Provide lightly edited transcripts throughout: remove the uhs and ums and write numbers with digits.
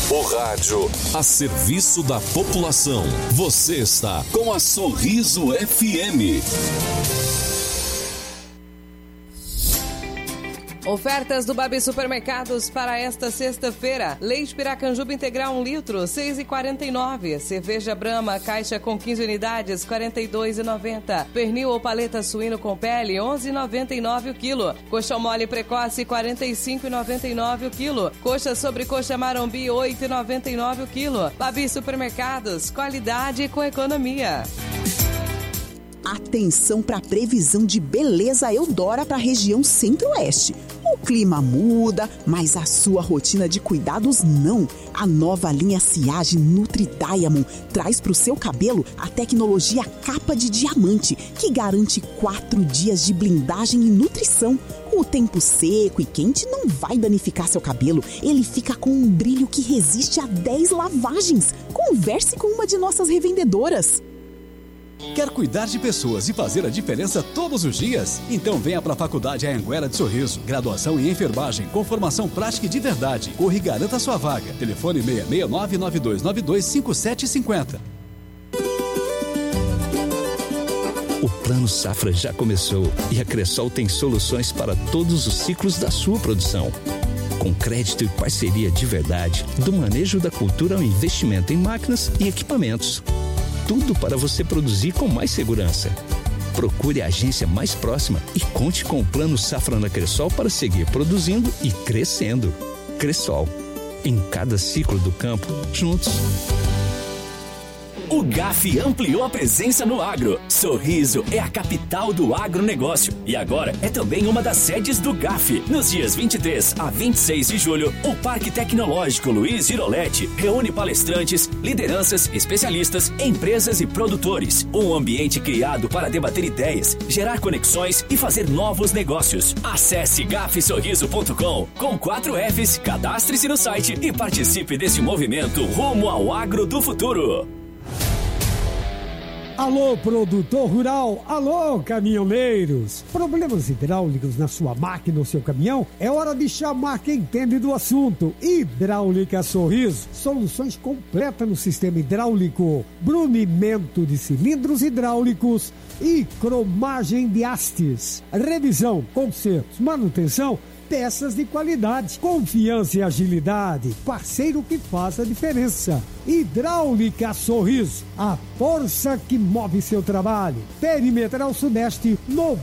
O rádio a serviço da população. Você está com a Sorriso FM. Ofertas do Babi Supermercados para esta sexta-feira. Leite Piracanjuba integral 1 litro, 6,49. Cerveja Brahma, caixa com 15 unidades, 42,90. Pernil ou paleta suíno com pele, 11,99 o quilo. Coxa mole precoce, 45,99 o quilo. Coxa sobre coxa marombi, 8,99 o quilo. Babi Supermercados, qualidade com economia. Atenção para a previsão de beleza Eudora para a região centro-oeste. O clima muda, mas a sua rotina de cuidados não. A nova linha Siage Nutri Diamond traz para o seu cabelo a tecnologia capa de diamante, que garante 4 dias de blindagem e nutrição. O tempo seco e quente não vai danificar seu cabelo. Ele fica com um brilho que resiste a 10 lavagens. Converse com uma de nossas revendedoras. Quer cuidar de pessoas e fazer a diferença todos os dias? Então venha para a Faculdade Anhanguera de Sorriso. Graduação em enfermagem com formação prática e de verdade. Corre e garanta sua vaga. Telefone 669-9292-5750. O Plano Safra já começou e a Cressol tem soluções para todos os ciclos da sua produção. Com crédito e parceria de verdade, do manejo da cultura ao investimento em máquinas e equipamentos. Tudo para você produzir com mais segurança. Procure a agência mais próxima e conte com o Plano Safra na Cressol para seguir produzindo e crescendo. Cressol, em cada ciclo do campo, juntos. O GAF ampliou a presença no agro. Sorriso é a capital do agronegócio e agora é também uma das sedes do GAF. Nos dias 23 a 26 de julho, o Parque Tecnológico Luiz Giroletti reúne palestrantes, lideranças, especialistas, empresas e produtores. Um ambiente criado para debater ideias, gerar conexões e fazer novos negócios. Acesse gafsorriso.com com 4 Fs, cadastre-se no site e participe desse movimento rumo ao agro do futuro. Alô, produtor rural! Alô, caminhoneiros! Problemas hidráulicos na sua máquina ou seu caminhão? É hora de chamar quem entende do assunto. Hidráulica Sorriso. Soluções completas no sistema hidráulico. Brunimento de cilindros hidráulicos e cromagem de hastes. Revisão, consertos, manutenção, peças de qualidade, confiança e agilidade, parceiro que faz a diferença. Hidráulica Sorriso, a força que move seu trabalho. Perimetral Sudeste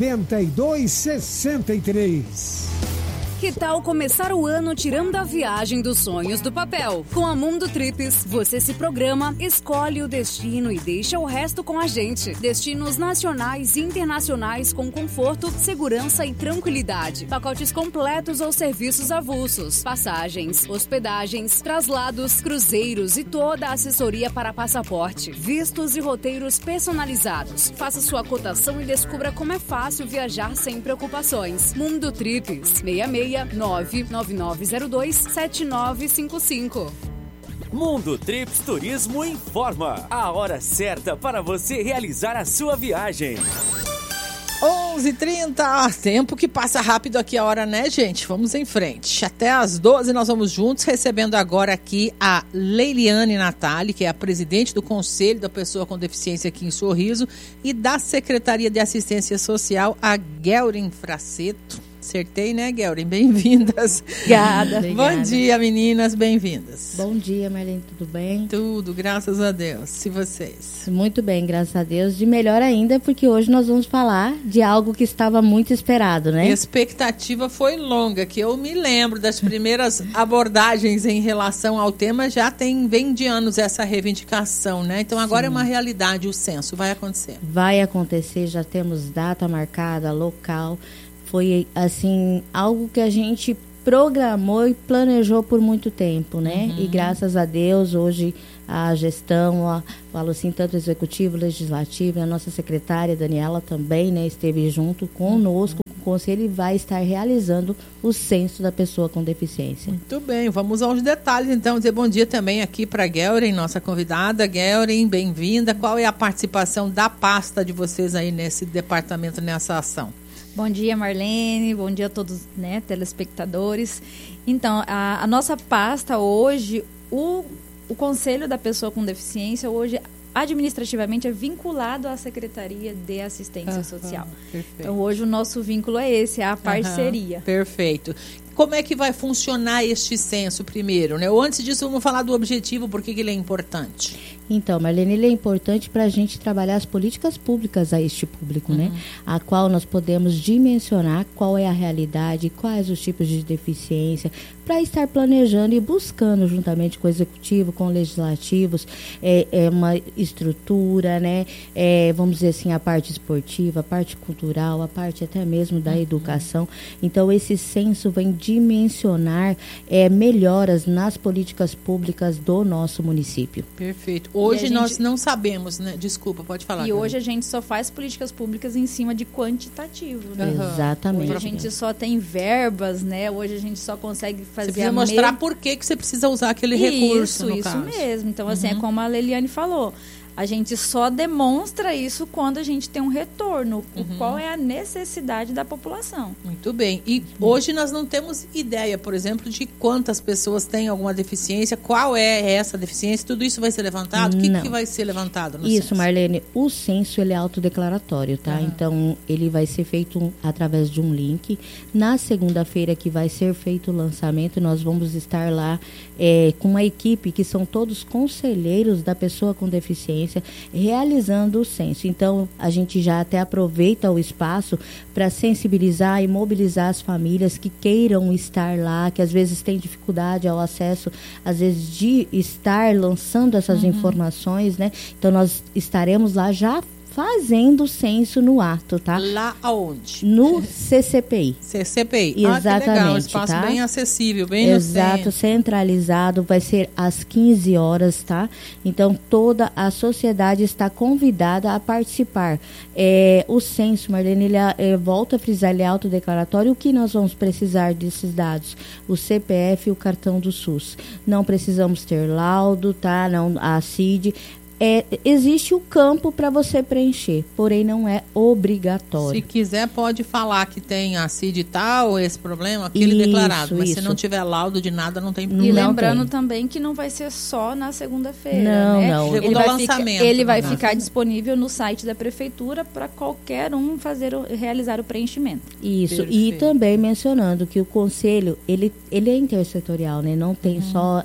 9263. Que tal começar o ano tirando a viagem dos sonhos do papel? Com a Mundo Trips, você se programa, escolhe o destino e deixa o resto com a gente. Destinos nacionais e internacionais com conforto, segurança e tranquilidade. Pacotes completos ou serviços avulsos. Passagens, hospedagens, traslados, cruzeiros e toda a assessoria para passaporte. Vistos e roteiros personalizados. Faça sua cotação e descubra como é fácil viajar sem preocupações. Mundo Trips, 669-9902-7955. Mundo Trips Turismo informa a hora certa para você realizar a sua viagem. 11h30, tempo que passa rápido aqui a hora, né, gente? Vamos em frente. Até às 12 nós vamos juntos, recebendo agora aqui a Leiliane Natali, que é a presidente do Conselho da Pessoa com Deficiência aqui em Sorriso, e da Secretaria de Assistência Social, a Guelrin Fraceto. Acertei, né, Guelrin? Bem-vindas. Obrigada. Bom dia, meninas, bem-vindas. Bom dia, Marlene, tudo bem? Tudo, graças a Deus. E vocês? Muito bem, graças a Deus. De melhor ainda, porque hoje nós vamos falar de algo que estava muito esperado, né? A expectativa foi longa, que eu me lembro das primeiras abordagens em relação ao tema, vem de anos essa reivindicação, né? Então agora é uma realidade, o censo vai acontecer. Vai acontecer, já temos data marcada, local. Foi, assim, algo que a gente programou e planejou por muito tempo, né? E graças a Deus, hoje, a gestão, falo assim, tanto executivo, legislativo, a nossa secretária, Daniela, também, né, esteve junto conosco, com o Conselho, e vai estar realizando o censo da pessoa com deficiência. Muito bem, vamos aos detalhes, então, dizer bom dia também aqui para a Guelrin, nossa convidada. Guelrin, bem-vinda. Qual é a participação da pasta de vocês aí nesse departamento, nessa ação? Bom dia, Marlene, bom dia a todos, né, telespectadores. Então, a nossa pasta hoje, o Conselho da Pessoa com Deficiência hoje administrativamente é vinculado à Secretaria de Assistência Social. Perfeito. Então hoje o nosso vínculo é esse, é a parceria. Perfeito. Como é que vai funcionar este censo primeiro, né? Ou antes disso, vamos falar do objetivo, por que ele é importante? Então, Marlene, ele é importante para a gente trabalhar as políticas públicas a este público, né? A qual nós podemos dimensionar qual é a realidade, quais os tipos de deficiência, para estar planejando e buscando, juntamente com o executivo, com legislativos, uma estrutura, né? Vamos dizer assim, a parte esportiva, a parte cultural, a parte até mesmo da educação. Então, esse censo vem dimensionar melhoras nas políticas públicas do nosso município. Perfeito. Hoje nós não sabemos, né? Desculpa, pode falar. E hoje a gente só faz políticas públicas em cima de quantitativo, né? Exatamente. Hoje a gente só tem verbas, né? Hoje a gente só consegue fazer... Você precisa mostrar por que você precisa usar aquele recurso, Isso mesmo. Então, assim, é como a Leliane falou. A gente só demonstra isso quando a gente tem um retorno. Qual é a necessidade da população. Muito bem. E hoje nós não temos ideia, por exemplo, de quantas pessoas têm alguma deficiência, qual é essa deficiência, tudo isso vai ser levantado? O que vai ser levantado no censo? Marlene, o censo ele é autodeclaratório, tá? Então, ele vai ser feito através de um link. Na segunda-feira que vai ser feito o lançamento, nós vamos estar lá com uma equipe que são todos conselheiros da pessoa com deficiência, realizando o censo. Então, a gente já até aproveita o espaço para sensibilizar e mobilizar as famílias que queiram estar lá, que às vezes têm dificuldade ao acesso, às vezes de estar lançando essas informações, né? Então, nós estaremos lá já fazendo o censo no ato, tá? Lá aonde? No CCPI. CCPI. Exatamente, que legal, um espaço bem acessível, bem no centro. Centralizado, vai ser às 15 horas, tá? Então, toda a sociedade está convidada a participar. O censo, Marlene, ele volta a frisar, ele é autodeclaratório. O que nós vamos precisar desses dados? O CPF e o cartão do SUS. Não precisamos ter laudo, tá? Não, a CID. Existe o campo para você preencher, porém não é obrigatório. Se quiser, pode falar que tem a CID e tal, esse problema, aquele declarado. Mas se não tiver laudo de nada, não tem problema. E lembrando também que não vai ser só na segunda-feira, né? Não. Ele vai ficar disponível no site da prefeitura para qualquer um realizar o preenchimento. Isso. Perfeito. E também mencionando que o conselho, ele é intersetorial, né? Não tem só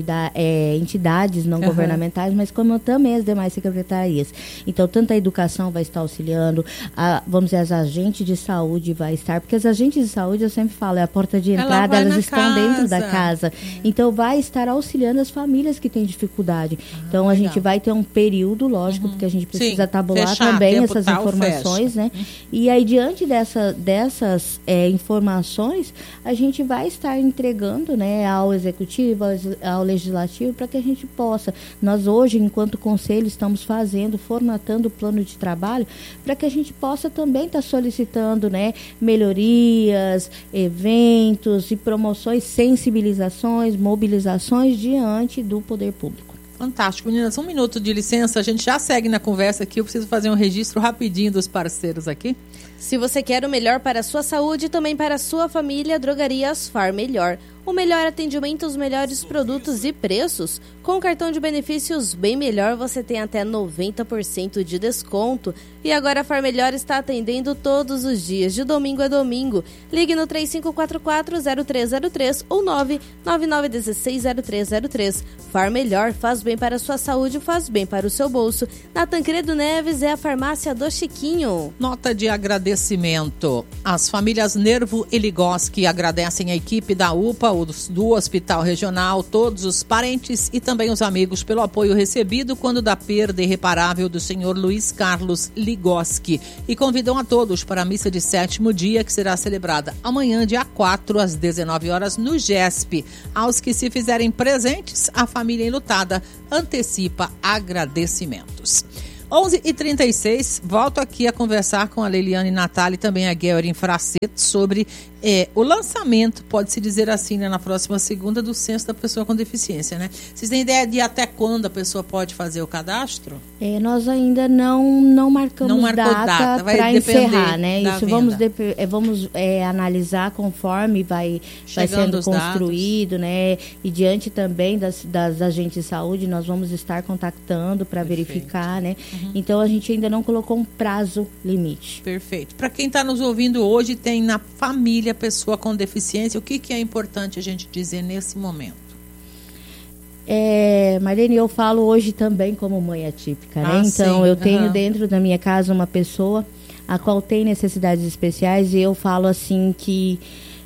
entidades não governamentais, mas como também as demais secretarias. Então, tanto a educação vai estar auxiliando, vamos dizer, as agentes de saúde vai estar, porque as agentes de saúde, eu sempre falo, é a porta de entrada, elas estão dentro da casa. Então, vai estar auxiliando as famílias que têm dificuldade. Então, a gente vai ter um período, lógico, porque a gente precisa tabular também essas informações, né? E aí, diante dessas informações, a gente vai estar entregando, né, ao executivo, ao legislativo, para que a gente possa, nós hoje, enquanto conselho, estamos formatando o plano de trabalho para que a gente possa também estar solicitando, né, melhorias, eventos e promoções, sensibilizações, mobilizações diante do poder público. Fantástico. Meninas, 1 minuto de licença, a gente já segue na conversa aqui, eu preciso fazer um registro rapidinho dos parceiros aqui. Se você quer o melhor para a sua saúde e também para a sua família, Drogarias Far Melhor. O melhor atendimento, os melhores produtos e preços. Com o cartão de benefícios Bem Melhor, você tem até 90% de desconto. E agora a Far Melhor está atendendo todos os dias, de domingo a domingo. Ligue no 3544-0303 ou 99916-0303. Far Melhor faz bem para a sua saúde, faz bem para o seu bolso. Na Tancredo Neves é a farmácia do Chiquinho. Nota de agradecimento. As famílias Nervo e Ligoski agradecem a equipe da UPA, do Hospital Regional, todos os parentes e também os amigos pelo apoio recebido quando da perda irreparável do senhor Luiz Carlos Ligoski. E convidam a todos para a missa de 7º dia, que será celebrada amanhã, dia 4, às 19 horas, no GESP. Aos que se fizerem presentes, a família enlutada antecipa agradecimentos. 11h36, volto aqui a conversar com a Leiliane Natália e também a Guerin Fraceto sobre O lançamento, pode-se dizer assim, né, na próxima segunda, do censo da pessoa com deficiência, né? Vocês têm ideia de até quando a pessoa pode fazer o cadastro? Nós ainda não marcamos data para encerrar, né? Isso vamos analisar conforme vai sendo construído, né? E diante também das agentes de saúde, nós vamos estar contactando para verificar, né? Então, a gente ainda não colocou um prazo limite. Perfeito. Para quem está nos ouvindo hoje, tem na família pessoa com deficiência, o que é importante a gente dizer nesse momento? Marlene, eu falo hoje também como mãe atípica, né? Então, eu tenho dentro da minha casa uma pessoa a qual tem necessidades especiais e eu falo assim que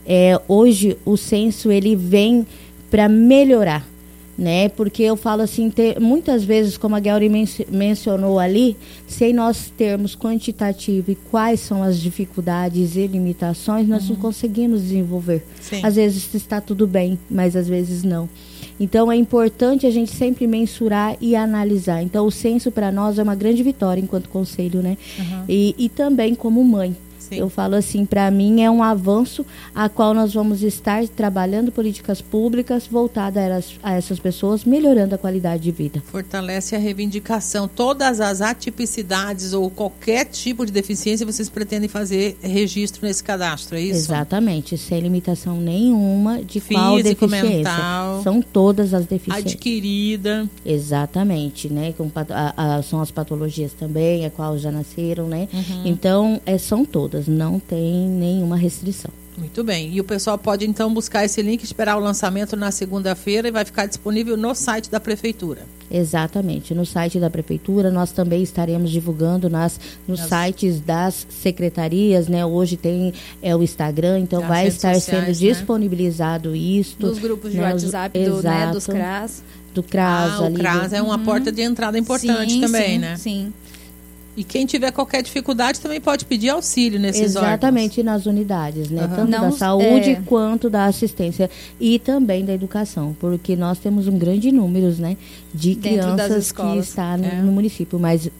hoje o censo ele vem para melhorar, né? Porque eu falo assim, muitas vezes, como a Gauri mencionou ali, sem nós termos quantitativo e quais são as dificuldades e limitações, nós não conseguimos desenvolver. Sim. Às vezes está tudo bem, mas às vezes não. Então, é importante a gente sempre mensurar e analisar. Então, o censo para nós é uma grande vitória enquanto conselho, né? E também como mãe. Sim. Eu falo assim, para mim é um avanço a qual nós vamos estar trabalhando políticas públicas voltadas a essas pessoas, melhorando a qualidade de vida. Fortalece a reivindicação. Todas as atipicidades ou qualquer tipo de deficiência, vocês pretendem fazer registro nesse cadastro, é isso? Exatamente, sem limitação nenhuma de qual deficiência. Mental, são todas as deficiências. Adquirida. Exatamente, né? São as patologias também, a qual já nasceram, né? Então, são todas. Não tem nenhuma restrição. Muito bem. E o pessoal pode, então, buscar esse link, esperar o lançamento na segunda-feira e vai ficar disponível no site da Prefeitura. Exatamente. No site da Prefeitura, nós também estaremos divulgando nos sites das secretarias, né? Hoje tem o Instagram, então vai estar sendo disponibilizado isso. Nos grupos de WhatsApp dos CRAS. Do CRAS. O CRAS é uma porta de entrada importante também, né? Sim. E quem tiver qualquer dificuldade também pode pedir auxílio nesses órgãos. Exatamente, nas unidades, né? Tanto da saúde quanto da assistência e também da educação, porque nós temos um grande número, né, de crianças que estão no município, mas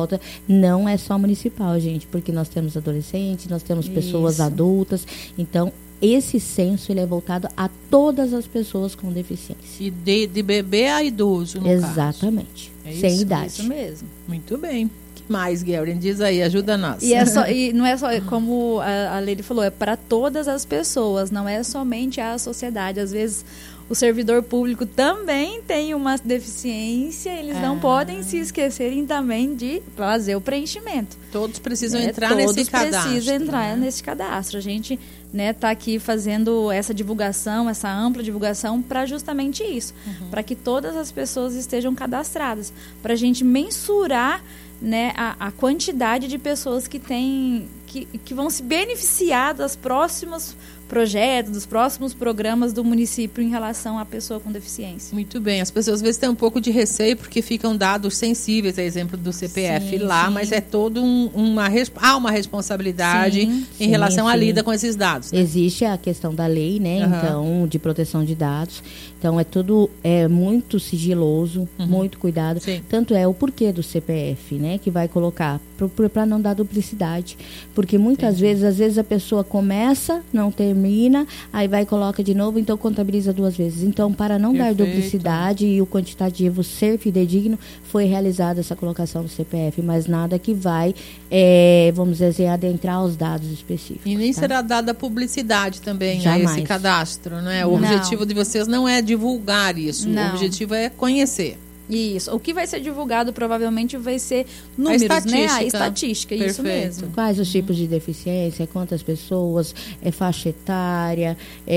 não é só municipal, gente, porque nós temos adolescentes, nós temos pessoas adultas, então esse censo ele é voltado a todas as pessoas com deficiência. E de bebê a idoso, no caso. Exatamente, sem idade. Isso mesmo. Muito bem. Mais, Guerin, diz aí, ajuda nós. E não é só, como a Leila falou, é para todas as pessoas, não é somente a sociedade. Às vezes o servidor público também tem uma deficiência, eles não podem se esquecerem também de fazer o preenchimento. Todos precisam entrar nesse cadastro. Todos precisam entrar nesse cadastro. A gente está aqui fazendo essa divulgação, essa ampla divulgação para justamente isso, para que todas as pessoas estejam cadastradas, para a gente mensurar, né, a quantidade de pessoas que vão se beneficiar dos próximos projetos, dos próximos programas do município em relação à pessoa com deficiência. Muito bem. As pessoas às vezes têm um pouco de receio porque ficam dados sensíveis, a exemplo do CPF mas é todo uma responsabilidade em relação à lida com esses dados. Né? Existe a questão da lei, né? Então, de proteção de dados. Então, é tudo muito sigiloso, muito cuidado. Sim. Tanto é o porquê do CPF, né? Que vai colocar para não dar duplicidade. Porque muitas vezes, às vezes a pessoa começa, não termina, aí vai e coloca de novo, então contabiliza 2 vezes. Então, para não dar duplicidade e o quantitativo ser fidedigno, foi realizada essa colocação do CPF, mas nada que vai, vamos dizer, adentrar os dados específicos. E nem será dada publicidade também a esse cadastro, né? O objetivo de vocês não é divulgar isso, o objetivo é conhecer. Isso. O que vai ser divulgado provavelmente vai ser números, né? A estatística, isso mesmo. Quais os tipos de deficiência, quantas pessoas, faixa etária,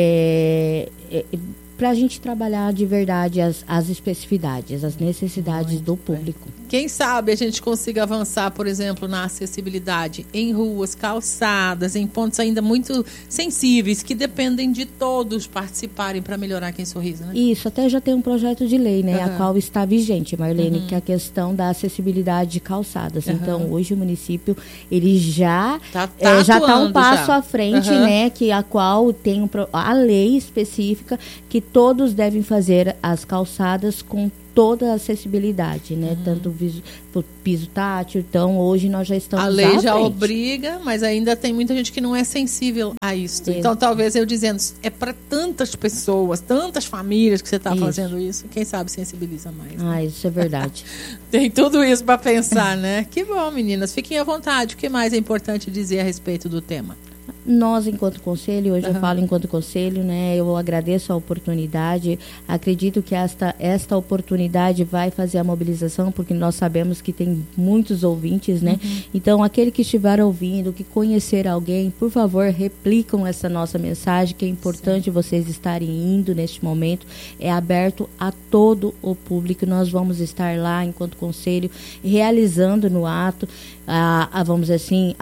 para a gente trabalhar de verdade as especificidades, as necessidades do público. Quem sabe a gente consiga avançar, por exemplo, na acessibilidade em ruas, calçadas, em pontos ainda muito sensíveis, que dependem de todos participarem para melhorar aqui em Sorriso, né? Isso, até já tem um projeto de lei, né, a qual está vigente, Marlene, que é a questão da acessibilidade de calçadas. Então, hoje o município, ele já está um passo à frente, né, que a qual tem a lei específica que todos devem fazer as calçadas com toda a acessibilidade, né? Tanto piso tátil, então hoje nós já estamos a lei já obriga, mas ainda tem muita gente que não é sensível a isso. Então talvez eu dizendo, é para tantas pessoas, tantas famílias que você está fazendo isso, quem sabe sensibiliza mais. Isso é verdade. Tem tudo isso para pensar, né? Que bom, meninas, fiquem à vontade. O que mais é importante dizer a respeito do tema? Nós, enquanto conselho, hoje eu falo enquanto conselho, né? Eu agradeço a oportunidade. Acredito que esta oportunidade vai fazer a mobilização, porque nós sabemos que tem muitos ouvintes, né? Então, aquele que estiver ouvindo, que conhecer alguém, por favor, replicam essa nossa mensagem, que é importante vocês estarem indo neste momento. É aberto a todo o público. Nós vamos estar lá, enquanto conselho, realizando no ato, vamos dizer assim,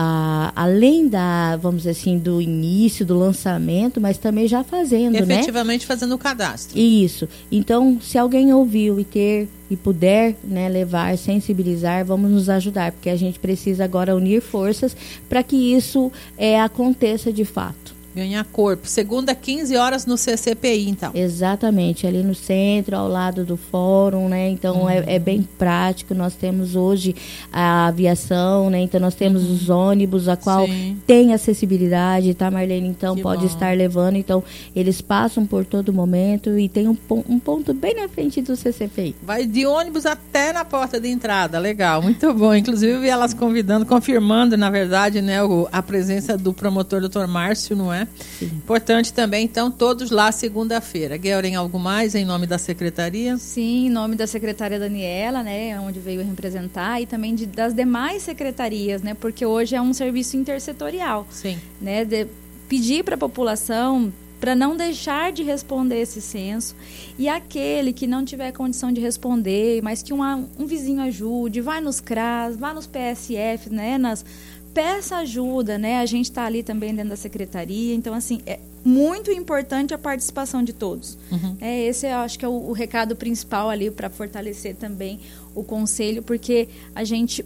além vamos dizer assim, do início, do lançamento, mas também já fazendo, efetivamente fazendo o cadastro. Isso. Então, se alguém ouviu e puder, né, levar, sensibilizar, vamos nos ajudar, porque a gente precisa agora unir forças para que isso aconteça de fato. Ganhar corpo. Segunda, 15 horas no CCPI, então. Exatamente, ali no centro, ao lado do fórum, né? Então, é bem prático. Nós temos hoje a aviação, né? Então, nós temos os ônibus, a qual tem acessibilidade, tá, Marlene? Então, pode estar levando. Então, eles passam por todo momento e tem um ponto bem na frente do CCPI. Vai de ônibus até na porta de entrada. Legal, muito bom. Inclusive, eu vi elas confirmando, na verdade, né, a presença do promotor, Dr. Márcio, não é? Sim. Importante também, então, todos lá segunda-feira. Guelren, algo mais em nome da secretaria? Sim, em nome da secretária Daniela, né, onde veio representar, e também das demais secretarias, né, porque hoje é um serviço intersetorial. Sim. Né, pedir para a população para não deixar de responder esse censo, e aquele que não tiver condição de responder, mas que um vizinho ajude, vai nos CRAS, vá nos PSF, né, peça ajuda, né? A gente está ali também dentro da secretaria, então assim, é muito importante a participação de todos. Esse eu acho que é o recado principal ali para fortalecer também o conselho, porque a gente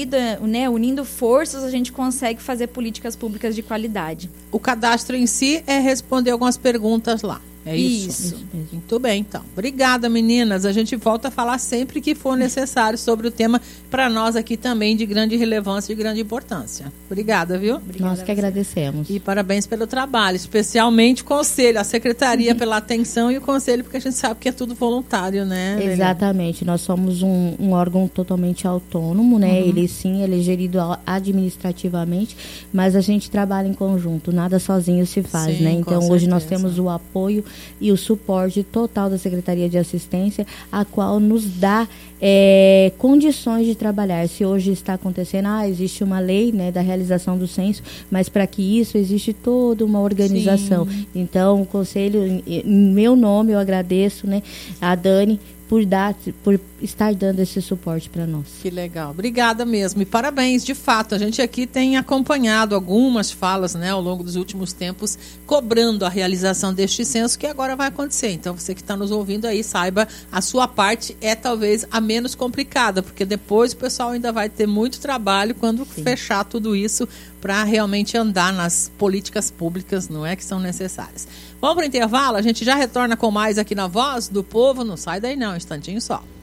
unindo forças, a gente consegue fazer políticas públicas de qualidade. O cadastro em si é responder algumas perguntas lá. É isso? Muito bem, então. Obrigada, meninas. A gente volta a falar sempre que for necessário sobre o tema, para nós aqui também de grande relevância e de grande importância. Obrigada, viu? Obrigada. Nós que agradecemos. E parabéns pelo trabalho, especialmente o conselho, a secretaria pela atenção e o conselho, porque a gente sabe que é tudo voluntário, né? Exatamente. Nós somos um órgão totalmente autônomo, né? Ele é gerido administrativamente, mas a gente trabalha em conjunto, nada sozinho se faz, né? Então, hoje nós temos o apoio e o suporte total da Secretaria de Assistência, a qual nos dá condições de trabalhar. Se hoje está acontecendo, existe uma lei, né, da realização do censo, mas para que isso existe toda uma organização. Sim. Então, o Conselho, em meu nome, eu agradeço, né, a Dani por estar dando esse suporte para nós. Que legal. Obrigada mesmo. E parabéns, de fato. A gente aqui tem acompanhado algumas falas, né, ao longo dos últimos tempos, cobrando a realização deste censo, que agora vai acontecer. Então, você que está nos ouvindo aí, saiba, a sua parte é talvez a menos complicada, porque depois o pessoal ainda vai ter muito trabalho quando fechar tudo isso para realmente andar nas políticas públicas, não é, que são necessárias. Vamos para o intervalo, a gente já retorna com mais aqui na Voz do Povo. Não sai daí não, um instantinho só.